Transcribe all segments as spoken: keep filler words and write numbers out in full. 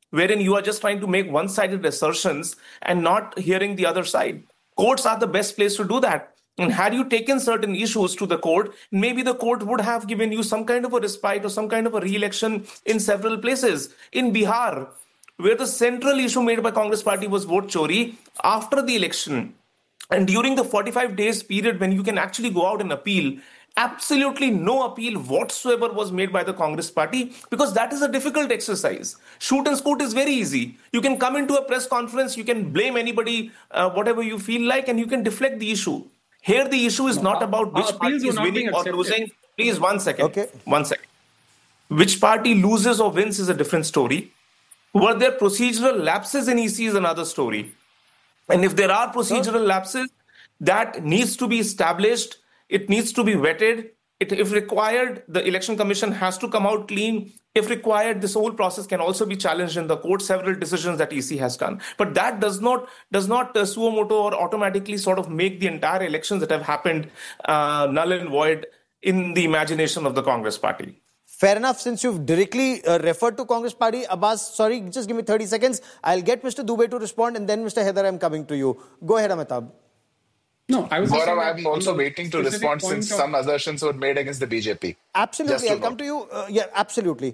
wherein you are just trying to make one-sided assertions and not hearing the other side. Courts are the best place to do that. And had you taken certain issues to the court, maybe the court would have given you some kind of a respite or some kind of a re-election in several places. In Bihar, where the central issue made by Congress party was vote chori, after the election, and during the forty-five days period when you can actually go out and appeal, absolutely no appeal whatsoever was made by the Congress party, because that is a difficult exercise. Shoot and scoot is very easy. You can come into a press conference, you can blame anybody, uh, whatever you feel like, and you can deflect the issue. Here, the issue is No, not our- about our which party appeals were is not winning being or accepted. losing. Please, one second. Okay. One second. Which party loses or wins is a different story. Were there procedural lapses in E C is another story. And if there are procedural lapses, that needs to be established. It needs to be vetted. It, if required, the election commission has to come out clean. If required, this whole process can also be challenged in the court. Several decisions that E C has done, but that does not does not uh, suo moto or automatically sort of make the entire elections that have happened uh, null and void in the imagination of the Congress party. Fair enough. Since you've directly uh, referred to Congress party, Abbas, sorry, just give me thirty seconds. I'll get Mister Dubey to respond, and then Mister Haider, I'm coming to you. Go ahead, Amitabh. No, I was just saying Gaurav, that I'm on also the waiting to specific respond point since of- some assertions were made against the B J P. Absolutely. Just to I'll come note. to you. Uh, yeah, absolutely.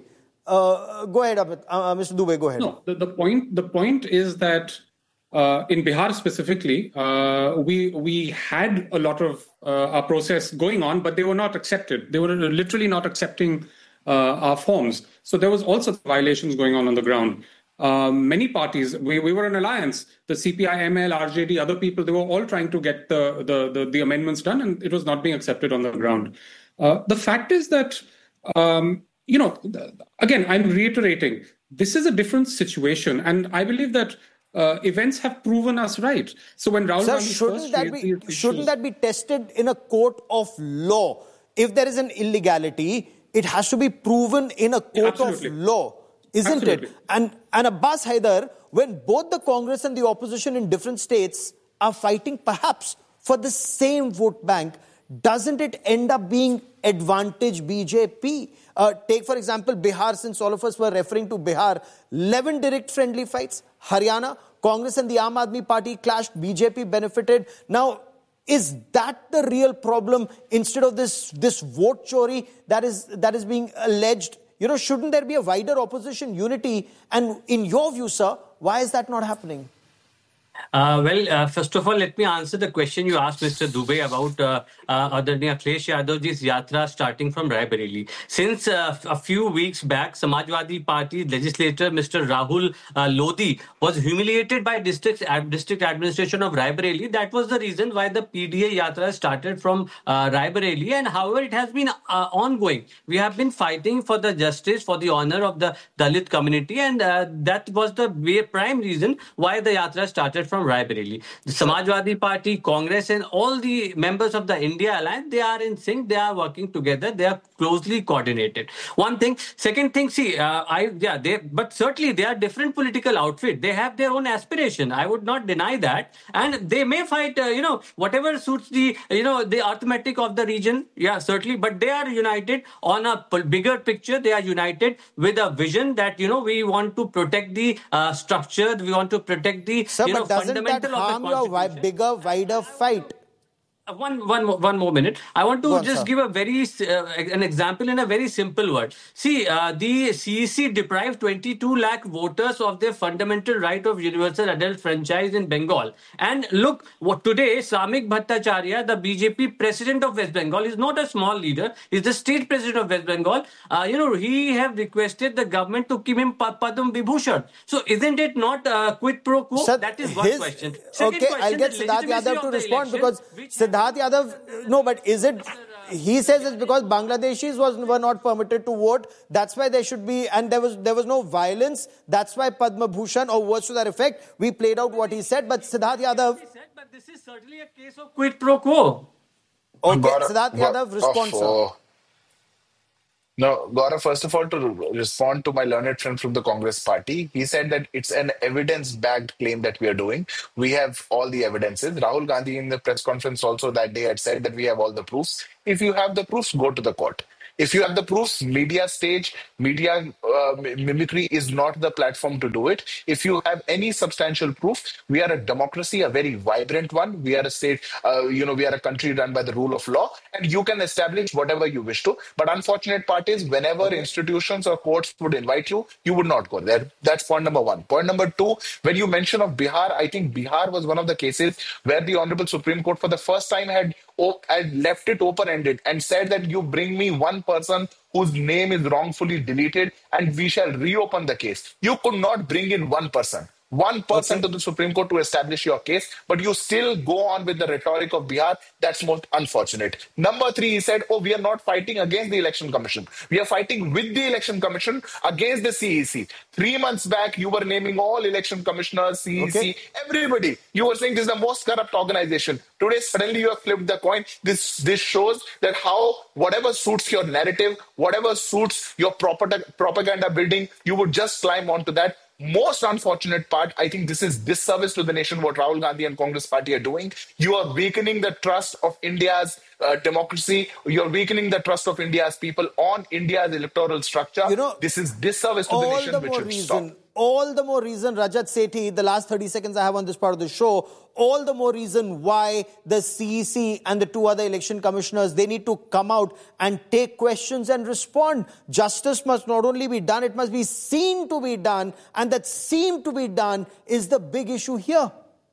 Uh, go ahead, Amit, uh, Mister Dubey, go ahead. No, the, the point the point is that uh, in Bihar specifically, uh, we we had a lot of uh, our process going on, but they were not accepted. They were literally not accepting uh, our forms. So there was also violations going on on the ground. Uh, many parties, we, we were an alliance, the C P I, M L, R J D, other people, they were all trying to get the, the, the, the amendments done, and it was not being accepted on the ground. Uh, the fact is that, um, you know, again, I'm reiterating, this is a different situation, and I believe that uh, events have proven us right. So when Rahul Sir, Gandhi shouldn't first that raised be these shouldn't issues- that be tested in a court of law? If there is an illegality, it has to be proven in a court Absolutely. of law, isn't Absolutely. it? And and Abbas Haider, when both the Congress and the opposition in different states are fighting perhaps for the same vote bank, doesn't it end up being advantage B J P? Uh, take, for example, Bihar, since all of us were referring to Bihar, eleven direct friendly fights. Haryana, Congress and the Aam Aadmi Party clashed, B J P benefited. Now, is that the real problem instead of this, this vote chori that is, that is being alleged? You know, shouldn't there be a wider opposition unity? And in your view, sir, why is that not happening? Uh, well, uh, first of all, let me answer the question you asked Mister Dubey about uh, uh, Adaniya Akhilesh Yadavji's yatra starting from Raebareli. Since uh, a few weeks back, Samajwadi Party legislator Mister Rahul uh, Lodhi was humiliated by district ad, district administration of Raebareli. That was the reason why the P D A yatra started from uh, Raebareli, and however, it has been uh, ongoing. We have been fighting for the justice, for the honor of the Dalit community, and uh, that was the prime reason why the yatra started from Raebareli. The Samajwadi Party, Congress, and all the members of the India Alliance, they are in sync. They are working together. They are closely coordinated. One thing. Second thing. See, uh, I yeah, they but certainly they are different political outfit. They have their own aspiration. I would not deny that, and they may fight. Uh, you know, whatever suits the you know the arithmetic of the region. Yeah, certainly. But they are united on a bigger picture. They are united with a vision that you know we want to protect the uh, structure. We want to protect the Sir, you know but doesn't that fundamental of harm the your wi- constitution. bigger, wider fight? Uh, One, one, mo- one more minute. I want to Go on, just sir. give a very uh, an example in a very simple word. See, uh, the C E C deprived twenty-two lakh voters of their fundamental right of universal adult franchise in Bengal. And look, what today, Samik Bhattacharya, the B J P president of West Bengal, is not a small leader. He's the state president of West Bengal. Uh, you know, he have requested the government to give him Pa- Padma Vibhushan. So, isn't it not uh, quid pro quo? Sir, That is one his- question. Second Okay, question, I'll get the Siddharth legitimacy Yadav of to the respond election, because which Siddharth Yadav, no, but is it, he says it's because Bangladeshis was, were not permitted to vote. That's why there should be, and there was there was no violence. That's why Padma Bhushan or words to that effect. We played out what he said, but Siddharth Yadav, But this is certainly a case of quid pro quo. okay, Gaurav- Siddharth Gaurav- Yadav, respond, oh, sir. oh. No, Gaurav, first of all, to respond to my learned friend from the Congress party, he said that it's an evidence-backed claim that we are doing. We have all the evidences. Rahul Gandhi in the press conference also that day had said that we have all the proofs. If you have the proofs, go to the court. If you have the proofs, media stage, media uh, mimicry is not the platform to do it. If you have any substantial proof, we are a democracy, a very vibrant one. We are a state, uh, you know, we are a country run by the rule of law, and you can establish whatever you wish to. But unfortunate part is, whenever okay. institutions or courts would invite you, you would not go there. That's point number one. Point number two, when you mention of Bihar, I think Bihar was one of the cases where the Honorable Supreme Court for the first time had, had left it open-ended and said that you bring me one person whose name is wrongfully deleted and we shall reopen the case. You could not bring in one person. One person okay. to the Supreme Court to establish your case, but you still go on with the rhetoric of Bihar. That's most unfortunate. Number three, he said, oh, we are not fighting against the Election Commission. We are fighting with the Election Commission against the C E C. Three months back, you were naming all election commissioners, C E C, okay. everybody. You were saying this is the most corrupt organization. Today, suddenly you have flipped the coin. This, this shows that how whatever suits your narrative, whatever suits your propaganda building, you would just climb onto that. Most unfortunate part, I think this is disservice to the nation what Rahul Gandhi and Congress party are doing. You are weakening the trust of India's uh, democracy. You're weakening the trust of India's people on India's electoral structure. You know, this is disservice to the nation, the which should reason, stop. All the more reason, Rajat Sethi, the last thirty seconds I have on this part of the show, all the more reason why the C E C and the two other election commissioners, they need to come out and take questions and respond. Justice must not only be done, it must be seen to be done. And that seem to be done is the big issue here.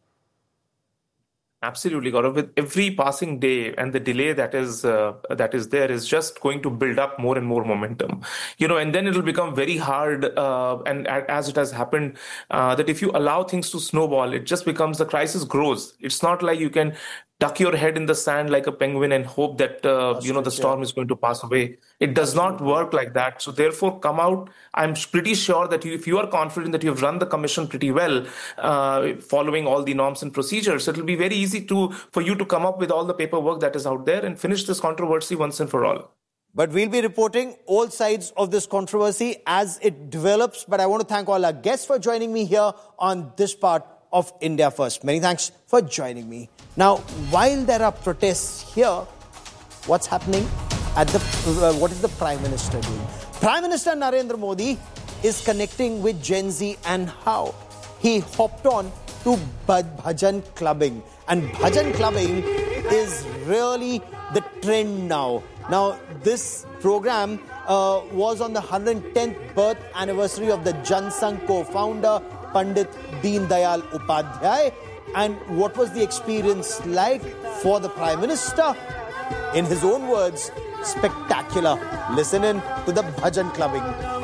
Absolutely, Gaurav. With every passing day and the delay that is uh, that is there is just going to build up more and more momentum, you know, and then it will become very hard. Uh, and as it has happened, uh, that if you allow things to snowball, it just becomes the crisis grows. It's not like you can duck your head in the sand like a penguin and hope that, uh, you know, the storm yeah. is going to pass away. It does not work like that. So therefore, come out. I'm pretty sure that you, if you are confident that you have run the commission pretty well, uh, following all the norms and procedures, it will be very easy to for you to come up with all the paperwork that is out there and finish this controversy once and for all. But we'll be reporting all sides of this controversy as it develops. But I want to thank all our guests for joining me here on this part of India First. Many thanks for joining me. Now, while there are protests here, what's happening at the, uh, what is the Prime Minister doing? Prime Minister Narendra Modi is connecting with Gen Z, and how? He hopped on to bhajan clubbing. And bhajan clubbing is really the trend now. Now, this program uh, was on the one hundred tenth birth anniversary of the Jan Sangh co-founder, Pandit Deen Dayal Upadhyay. And what was the experience like for the Prime Minister? In his own words, spectacular. Listen in to the bhajan clubbing.